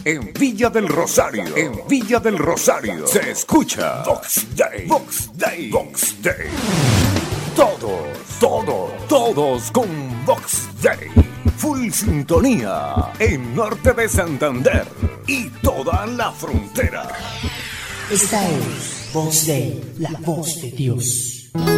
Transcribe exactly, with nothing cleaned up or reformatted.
En Villa del Rosario, en Villa del Rosario, se escucha Vox Day, Vox Day, Vox Day. Todos, todos, todos con Vox Day. Full sintonía en norte de Santander y toda la frontera. Esta es Vox Day, la voz de Dios.